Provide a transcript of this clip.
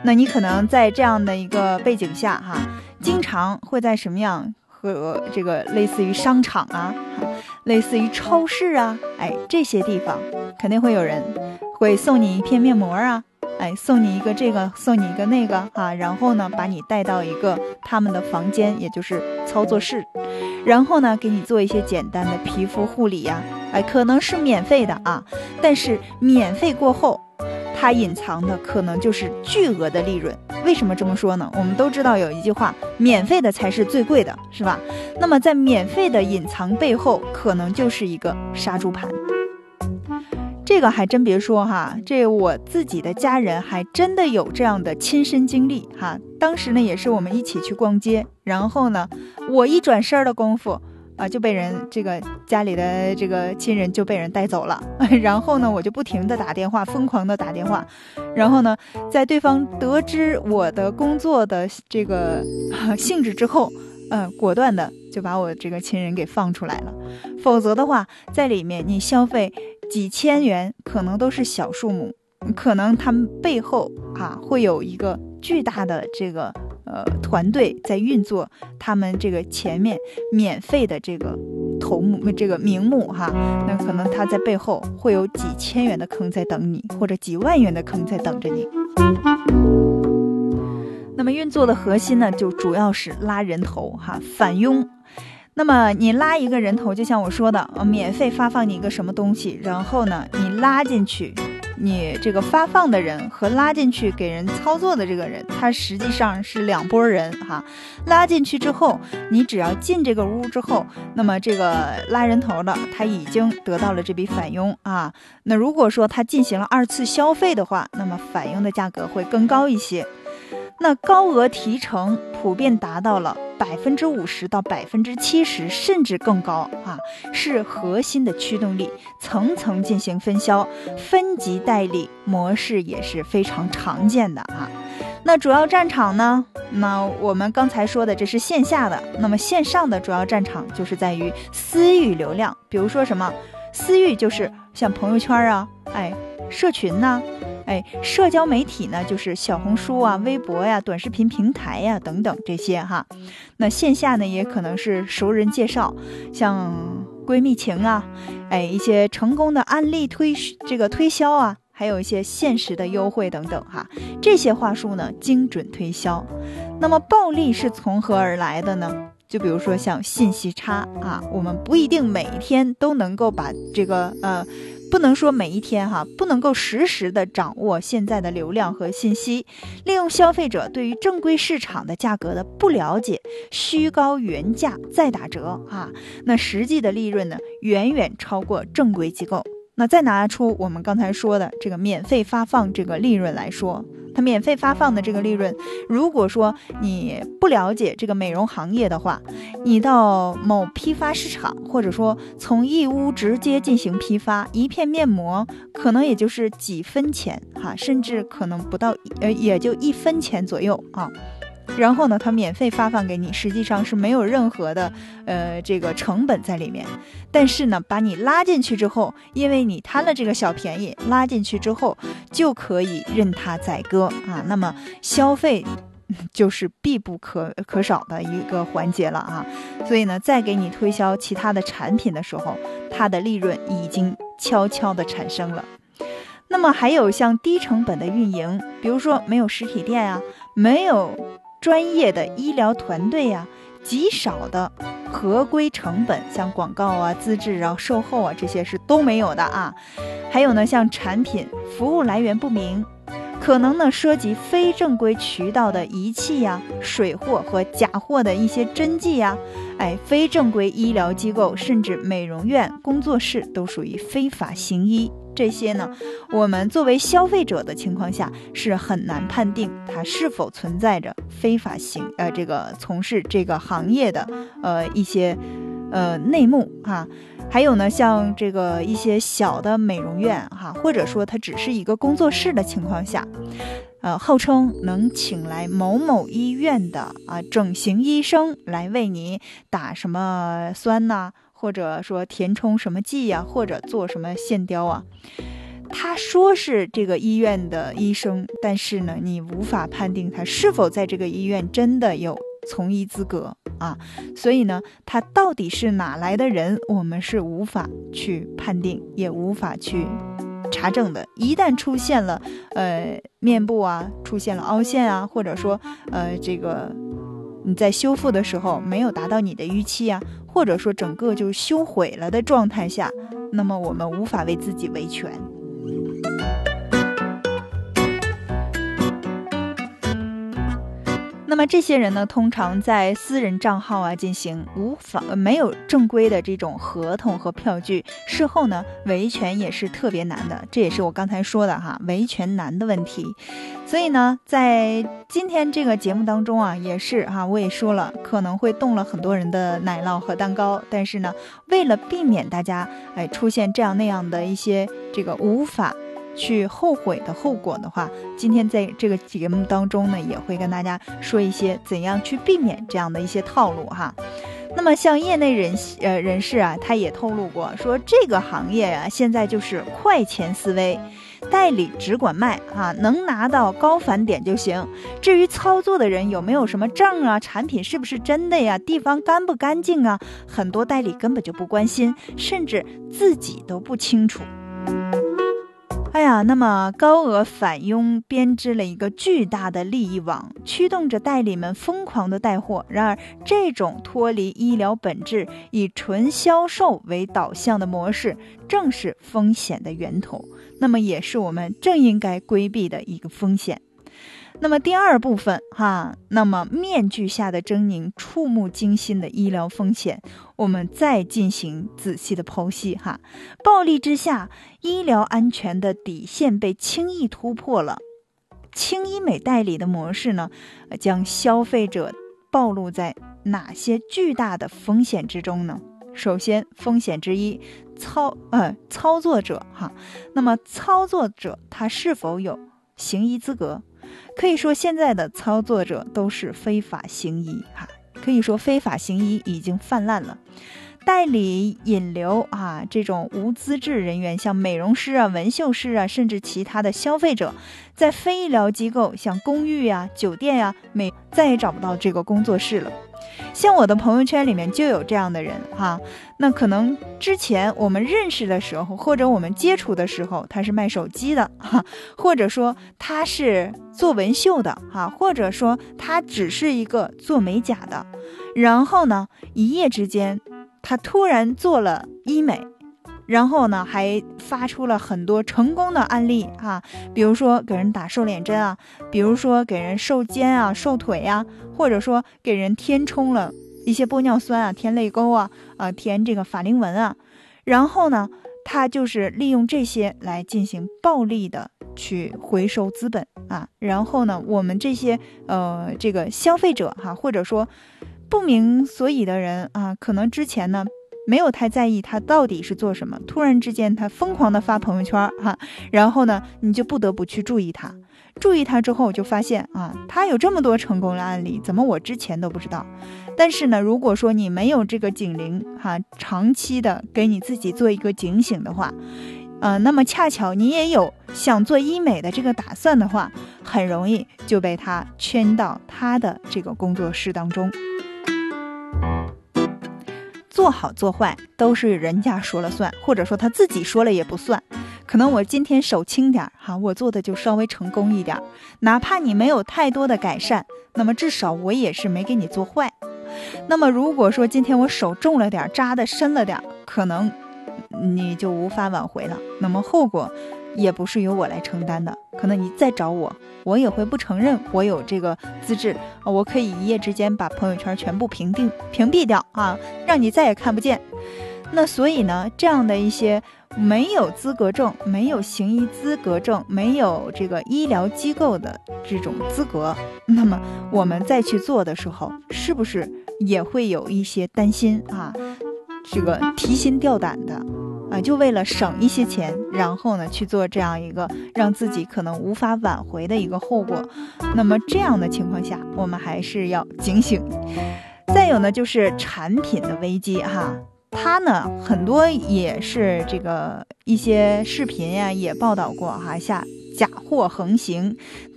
那你可能在这样的一个背景下哈，经常会在什么样和这个类似于商场啊，类似于超市啊，这些地方肯定会有人会送你一片面膜啊，送你一个这个，送你一个那个啊，然后呢，把你带到一个他们的房间，也就是操作室，然后呢，给你做一些简单的皮肤护理呀，可能是免费的啊，但是免费过后，它隐藏的可能就是巨额的利润。为什么这么说呢？我们都知道有一句话，免费的才是最贵的，是吧？那么在免费的隐藏背后，可能就是一个杀猪盘。这个还真别说哈，这我自己的家人还真的有这样的亲身经历哈。当时呢，也是我们一起去逛街，然后呢，我一转身的功夫就被人这个家里的这个亲人就被人带走了，然后呢，我就不停的打电话，疯狂的打电话，然后呢，在对方得知我的工作的这个性质之后，果断的就把我这个亲人给放出来了，否则的话，在里面你消费几千元可能都是小数目，可能他们背后会有一个巨大的这个团队在运作，他们这个前面免费的这个头目这个名目哈，那可能他在背后会有几千元的坑在等你，或者几万元的坑在等着你。那么运作的核心呢，就主要是拉人头哈，返佣。那么你拉一个人头，就像我说的，免费发放你一个什么东西，然后呢，你拉进去，你这个发放的人和拉进去给人操作的这个人，他实际上是两拨人哈。拉进去之后，你只要进这个屋之后，那么这个拉人头的他已经得到了这笔返佣啊。那如果说他进行了2次消费的话，那么返佣的价格会更高一些。那高额提成普遍达到了50%到70%，甚至更高啊，是核心的驱动力，层层进行分销，分级代理模式也是非常常见的啊。那主要战场呢？那我们刚才说的这是线下的，那么线上的主要战场就是在于私域流量，比如说什么私域，就是像朋友圈啊，社群呐，社交媒体呢，就是小红书啊、微博呀、短视频平台呀等等这些哈。那线下呢，也可能是熟人介绍，像闺蜜情啊，一些成功的案例推销啊，还有一些限时的优惠等等哈。这些话术呢，精准推销。那么暴利是从何而来的呢？就比如说像信息差啊，我们不一定每一天都能够把这个不能说每一天不能够实时的掌握现在的流量和信息，利用消费者对于正规市场的价格的不了解，虚高原价再打折那实际的利润呢，远远超过正规机构。那再拿出我们刚才说的这个免费发放这个利润来说，它免费发放的这个利润，如果说你不了解这个美容行业的话，你到某批发市场，或者说从义乌直接进行批发，一片面膜可能也就是几分钱甚至可能不到也就1分钱左右然后呢，它免费发放给你，实际上是没有任何的这个成本在里面。但是呢，把你拉进去之后，因为你贪了这个小便宜，拉进去之后就可以任它宰割那么消费就是必不可少的一个环节了所以呢，再给你推销其他的产品的时候，它的利润已经悄悄的产生了。那么还有像低成本的运营，比如说没有实体店没有专业的医疗团队极少的合规成本，像广告资质售后这些是都没有的还有呢，像产品服务来源不明，可能呢涉及非正规渠道的仪器水货和假货的一些针剂非正规医疗机构甚至美容院工作室都属于非法行医。这些呢，我们作为消费者的情况下是很难判定它是否存在着非法这个从事这个行业的一些内幕还有呢，像这个一些小的美容院或者说它只是一个工作室的情况下，号称能请来某某医院的整形医生来为你打什么酸或者说填充什么剂或者做什么线雕他说是这个医院的医生，但是呢，你无法判定他是否在这个医院真的有从医资格啊。所以呢，他到底是哪来的人，我们是无法去判定，也无法去查证的。一旦出现了面部啊出现了凹陷啊，或者说这个你在修复的时候没有达到你的预期啊，或者说整个就修毁了的状态下，那么我们无法为自己维权。那么这些人呢，通常在私人账号啊进行没有正规的这种合同和票据，事后呢维权也是特别难的，这也是我刚才说的哈，维权难的问题。所以呢，在今天这个节目当中啊，也是哈，我也说了，可能会动了很多人的奶酪和蛋糕，但是呢，为了避免大家出现这样那样的一些这个无法去后悔的后果的话，今天在这个节目当中呢，也会跟大家说一些怎样去避免这样的一些套路哈。那么像业内人士啊，他也透露过说，这个行业啊，现在就是快钱思维，代理只管卖啊，能拿到高返点就行。至于操作的人有没有什么证啊，产品是不是真的呀，地方干不干净啊，很多代理根本就不关心，甚至自己都不清楚。哎呀，那么高额返佣编织了一个巨大的利益网，驱动着代理们疯狂的带货。然而，这种脱离医疗本质、以纯销售为导向的模式，正是风险的源头，那么也是我们正应该规避的一个风险。那么第二部分哈，那么面具下的狰狞、触目惊心的医疗风险，我们再进行仔细的剖析哈。暴力之下，医疗安全的底线被轻易突破了。轻医美代理的模式呢，将消费者暴露在哪些巨大的风险之中呢？首先，风险之一，操作者哈。那么操作者他是否有行医资格？可以说现在的操作者都是非法行医哈，可以说非法行医已经泛滥了。代理引流啊，这种无资质人员，像美容师啊、纹绣师啊，甚至其他的消费者，在非医疗机构，像公寓啊、酒店啊，再也找不到这个工作室了。像我的朋友圈里面就有这样的人哈，那可能之前我们认识的时候，或者我们接触的时候，他是卖手机的哈，或者说他是做纹绣的哈，或者说他只是一个做美甲的，然后呢，一夜之间他突然做了医美，然后呢还发出了很多成功的案例啊，比如说给人打瘦脸针啊，比如说给人瘦肩啊、瘦腿啊，或者说给人填充了一些玻尿酸啊、填泪沟啊、填这个法令纹啊，然后呢他就是利用这些来进行暴力的去回收资本啊，然后呢我们这些这个消费者哈，或者说不明所以的人啊，可能之前呢没有太在意他到底是做什么，突然之间他疯狂的发朋友圈哈，然后呢你就不得不去注意他之后就发现啊，他有这么多成功的案例，怎么我之前都不知道。但是呢，如果说你没有这个警铃哈，长期的给你自己做一个警醒的话，那么恰巧你也有想做医美的这个打算的话，很容易就被他圈到他的这个工作室当中。做好做坏都是人家说了算，或者说他自己说了也不算。可能我今天手轻点哈，我做的就稍微成功一点，哪怕你没有太多的改善，那么至少我也是没给你做坏。那么如果说今天我手重了点，扎的深了点，可能你就无法挽回了，那么后果也不是由我来承担的，可能你再找我也会不承认我有这个资质，我可以一夜之间把朋友圈全部屏蔽掉啊，让你再也看不见。那所以呢，这样的一些没有资格证、没有行医资格证、没有这个医疗机构的这种资格，那么我们再去做的时候，是不是也会有一些担心啊？这个提心吊胆的啊，就为了省一些钱，然后呢去做这样一个让自己可能无法挽回的一个后果。那么这样的情况下，我们还是要警醒。再有呢，就是产品的危机哈。 他呢很多也是这个一些视频呀也报道过哈，假货横行。